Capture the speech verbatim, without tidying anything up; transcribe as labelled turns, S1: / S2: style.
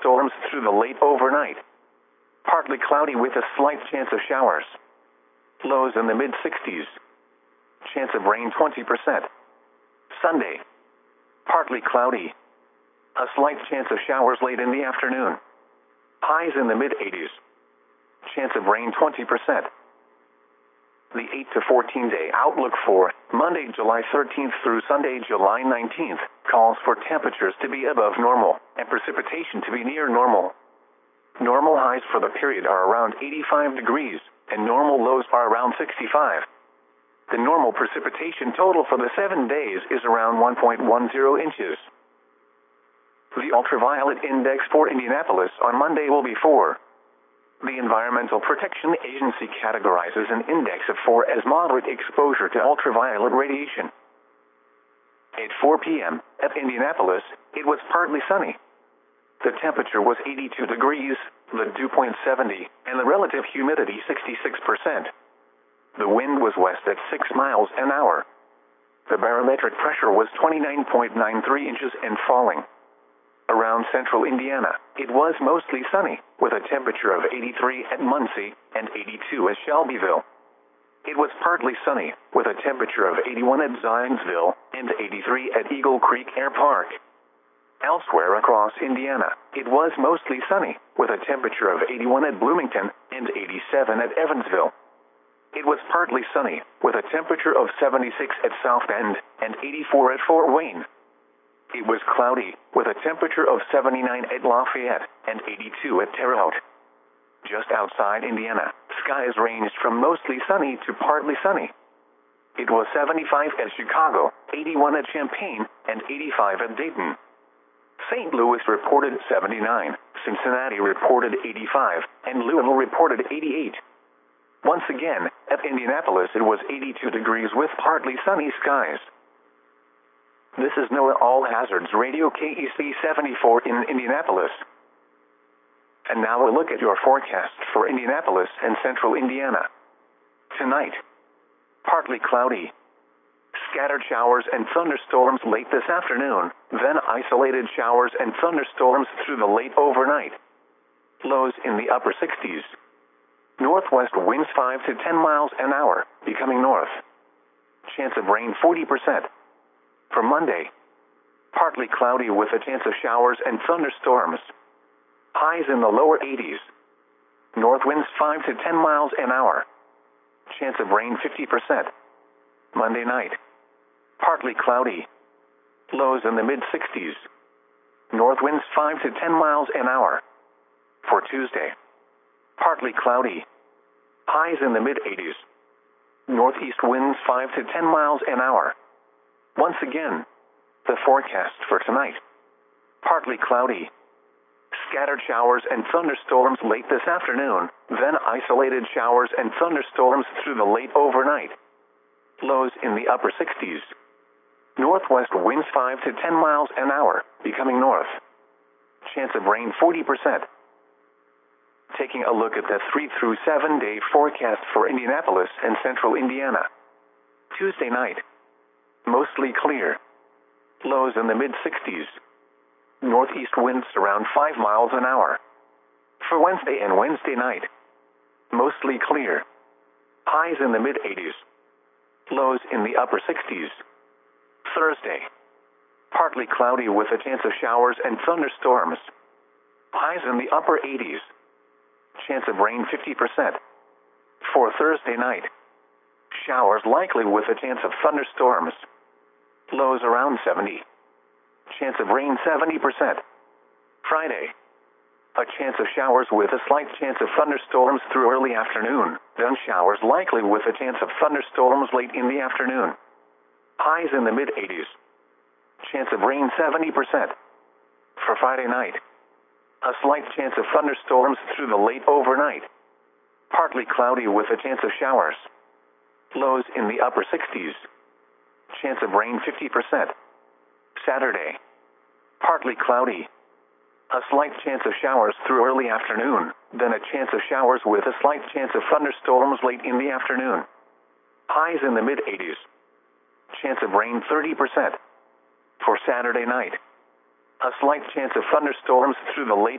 S1: thunderstorms through the late overnight. Partly cloudy with a slight chance of showers. Lows in the mid sixties. Chance of rain twenty percent. Sunday. Partly cloudy. A slight chance of showers late in the afternoon. Highs in the mid eighties. Chance of rain twenty percent. The eight to fourteen day outlook for Monday, July thirteenth through Sunday, July nineteenth, calls for temperatures to be above normal and precipitation to be near normal. Normal highs for the period are around eighty-five degrees, and normal lows are around sixty-five. The normal precipitation total for the seven days is around one point one zero inches. The ultraviolet index for Indianapolis on Monday will be four. The Environmental Protection Agency categorizes an index of four as moderate exposure to ultraviolet radiation. At four p m at Indianapolis, it was partly sunny. The temperature was eighty-two degrees, the dew point seventy, and the relative humidity sixty-six percent. The wind was west at six miles an hour. The barometric pressure was twenty-nine point nine three inches and falling. Around central Indiana, it was mostly sunny, with a temperature of eighty-three at Muncie and eighty-two at Shelbyville. It was partly sunny, with a temperature of eighty-one at Zionsville and eighty-three at Eagle Creek Air Park. Elsewhere across Indiana, it was mostly sunny, with a temperature of eighty-one at Bloomington and eighty-seven at Evansville. It was partly sunny, with a temperature of seventy-six at South Bend and eighty-four at Fort Wayne. It was cloudy, with a temperature of seventy-nine at Lafayette and eighty-two at Terre Haute. Just outside Indiana, skies ranged from mostly sunny to partly sunny. It was seventy-five at Chicago, eighty-one at Champaign, and eighty-five at Dayton. Saint Louis reported seventy-nine, Cincinnati reported eighty-five, and Louisville reported eighty-eight. Once again, at Indianapolis it was eighty-two degrees with partly sunny skies. This is NOAA All Hazards Radio K E C seventy-four in Indianapolis. And now a look at your forecast for Indianapolis and central Indiana. Tonight, partly cloudy. Scattered showers and thunderstorms late this afternoon, then isolated showers and thunderstorms through the late overnight. Lows in the upper sixties. Northwest winds five to ten miles an hour, becoming north. Chance of rain forty percent. For Monday, partly cloudy with a chance of showers and thunderstorms. Highs in the lower eighties. North winds five to ten miles an hour. Chance of rain fifty percent. Monday night, partly cloudy. Lows in the mid sixties. North winds five to ten miles an hour. For Tuesday, partly cloudy. Highs in the mid eighties. Northeast winds five to ten miles an hour. Once again, the forecast for tonight. Partly cloudy. Scattered showers and thunderstorms late this afternoon, then isolated showers and thunderstorms through the late overnight. Lows in the upper sixties. Northwest winds five to ten miles an hour, becoming north. Chance of rain forty percent. Taking a look at the three through seven day forecast for Indianapolis and central Indiana. Tuesday night, mostly clear. Lows in the mid sixties. Northeast winds around five miles an hour. For Wednesday and Wednesday night, mostly clear. Highs in the mid eighties. Lows in the upper sixties. Thursday, partly cloudy with a chance of showers and thunderstorms. Highs in the upper eighties. Chance of rain fifty percent. For Thursday night, showers likely with a chance of thunderstorms. Lows around seventy. Chance of rain seventy percent. Friday, a chance of showers with a slight chance of thunderstorms through early afternoon, then showers likely with a chance of thunderstorms late in the afternoon. Highs in the mid eighties. Chance of rain seventy percent. For Friday night, a slight chance of thunderstorms through the late overnight. Partly cloudy with a chance of showers. Lows in the upper sixties. Chance of rain fifty percent. Saturday, partly cloudy. A slight chance of showers through early afternoon, then a chance of showers with a slight chance of thunderstorms late in the afternoon. Highs in the mid eighties. Chance of rain thirty percent. For Saturday night, a slight chance of thunderstorms through the late